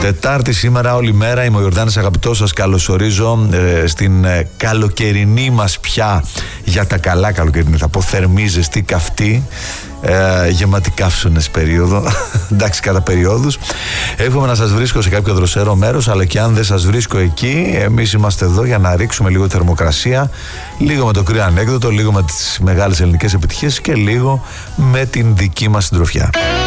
Τετάρτη σήμερα όλη μέρα, είμαι ο Ιορδάνης Αγαπητός, σας καλωσορίζω στην καλοκαιρινή μας πια, για τα καλά καλοκαιρινή θα πω, θερμή, ζεστή, καυτή, γεμάτη καύσωνες περίοδο. Εντάξει, κατά περιόδους. Εύχομαι να σας βρίσκω σε κάποιο δροσερό μέρος, αλλά και αν δεν σας βρίσκω εκεί, εμείς είμαστε εδώ για να ρίξουμε λίγο θερμοκρασία, λίγο με το κρύο ανέκδοτο, λίγο με τις μεγάλες ελληνικές επιτυχίες και λίγο με την δική μας συντροφιά.